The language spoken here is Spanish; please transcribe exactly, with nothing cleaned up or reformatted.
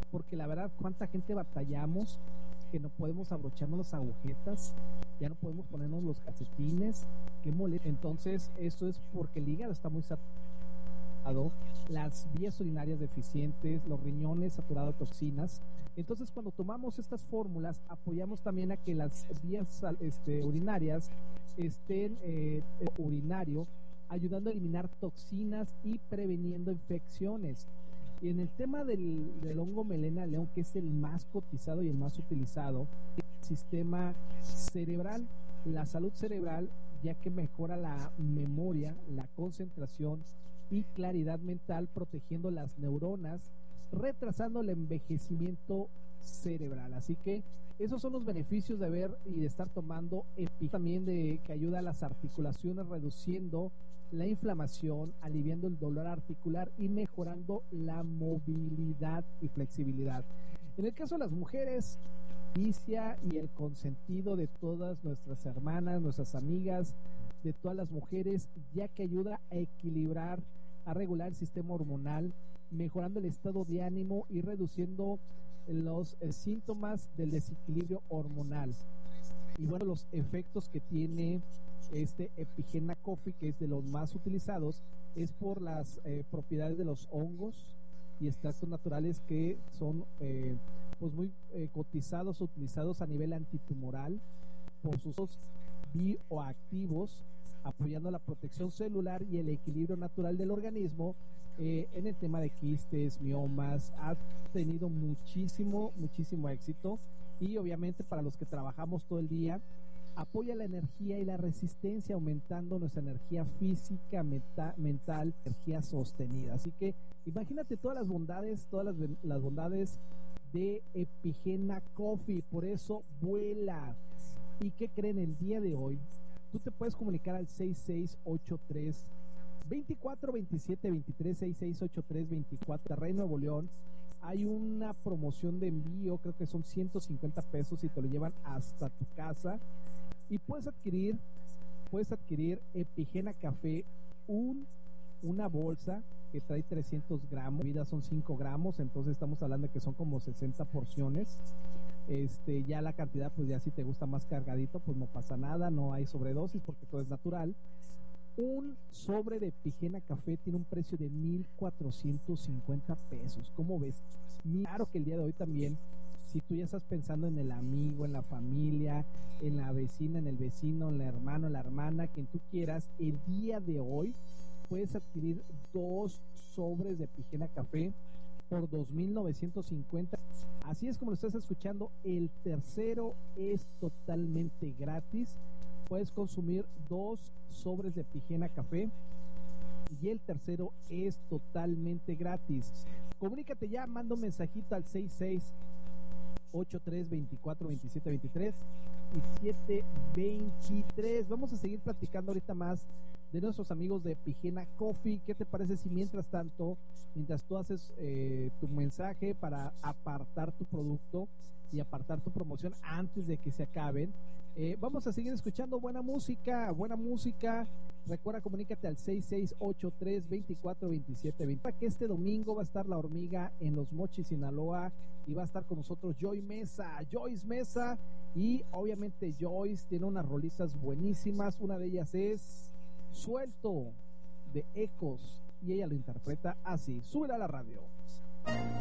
porque la verdad, cuánta gente batallamos que no podemos abrocharnos las agujetas, ya no podemos ponernos los calcetines, qué molesto. Entonces, esto es porque el hígado está muy saturado, las vías urinarias deficientes, los riñones saturados de toxinas. Entonces, cuando tomamos estas fórmulas, apoyamos también a que las vías este, urinarias estén eh, urinario, ayudando a eliminar toxinas y preveniendo infecciones. Y en el tema del, del hongo melena león, que es el más cotizado y el más utilizado, el sistema cerebral, la salud cerebral, ya que mejora la memoria, la concentración y claridad mental, protegiendo las neuronas, retrasando el envejecimiento cerebral. Así que esos son los beneficios de ver y de estar tomando EPI. También de que ayuda a las articulaciones, reduciendo la inflamación, aliviando el dolor articular y mejorando la movilidad y flexibilidad. En el caso de las mujeres, inicia y el consentido de todas nuestras hermanas, nuestras amigas, de todas las mujeres, ya que ayuda a equilibrar, a regular el sistema hormonal, mejorando el estado de ánimo y reduciendo los eh, síntomas del desequilibrio hormonal. Y bueno, los efectos que tiene este Epigena Coffee, que es de los más utilizados, es por las eh, propiedades de los hongos y extractos naturales que son eh, pues muy eh, cotizados, utilizados a nivel antitumoral, por sus usos bioactivos, apoyando la protección celular y el equilibrio natural del organismo. Eh, en el tema de quistes, miomas, ha tenido muchísimo, muchísimo éxito. Y obviamente para los que trabajamos todo el día, apoya la energía y la resistencia, aumentando nuestra energía física, meta, mental, energía sostenida. Así que imagínate todas las bondades, todas las, las bondades de Epigena Coffee. Por eso vuela. ¿Y qué creen? El día de hoy tú te puedes comunicar al seis seis ocho tres, veinticuatro veintisiete veintitrés, seis seis ocho tres, veinticuatro, Rey Nuevo León. Hay una promoción de envío, creo que son ciento cincuenta pesos y te lo llevan hasta tu casa. Y puedes adquirir, puedes adquirir Epigena Café, un, una bolsa que trae trescientos gramos, vida son cinco gramos, entonces estamos hablando de que son como sesenta porciones. Este, ya la cantidad, pues ya si te gusta más cargadito, pues no pasa nada, no hay sobredosis porque todo es natural. Un sobre de Epigena Café tiene un precio de mil cuatrocientos cincuenta pesos. ¿Cómo ves? Claro que el día de hoy también, si tú ya estás pensando en el amigo, en la familia, en la vecina, en el vecino, en el hermano, en la hermana, quien tú quieras, el día de hoy puedes adquirir dos sobres de Epigena Café por dos mil novecientos cincuenta. Así es como lo estás escuchando. El tercero es totalmente gratis. Puedes consumir dos sobres de Epigena Café y el tercero es totalmente gratis. Comunícate ya, manda un mensajito al seis seis ocho tres, veinticuatro veintisiete veintitrés y siete veintitrés. Vamos a seguir platicando ahorita más de nuestros amigos de Epigena Coffee. ¿Qué te parece si mientras tanto, mientras tú haces eh, tu mensaje para apartar tu producto y apartar tu promoción antes de que se acaben, eh, vamos a seguir escuchando buena música, buena música? Recuerda, comunícate al seis seis ocho tres, veinticuatro veintisiete veinte. Que este domingo va a estar La Hormiga en Los Mochis, Sinaloa, y va a estar con nosotros Joy Mesa, Joyce Mesa, y obviamente Joyce tiene unas rolitas buenísimas. Una de ellas es Suelto, de Ecos, y ella lo interpreta así. Súbela a la radio.